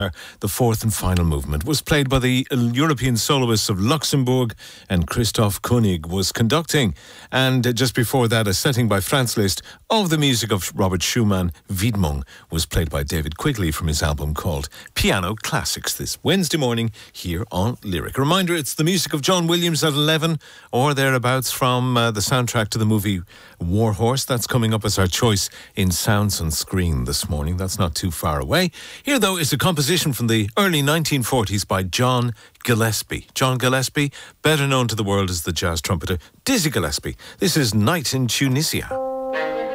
The fourth and final movement was played by the European soloists of Luxembourg, and Christoph Koenig was conducting. And just before that, a setting by Franz Liszt of the music of Robert Schumann, Widmung, was played by David Quigley from his album called Piano Classics this Wednesday morning here on Lyric. A reminder, it's the music of John Williams at 11 or thereabouts from the soundtrack to the movie War Horse. That's coming up as our choice in Sounds on Screen this morning. That's not too far away. Here, though, is a composition from the early 1940s by John Gillespie. John Gillespie, better known to the world as the jazz trumpeter Dizzy Gillespie. This is Night in Tunisia.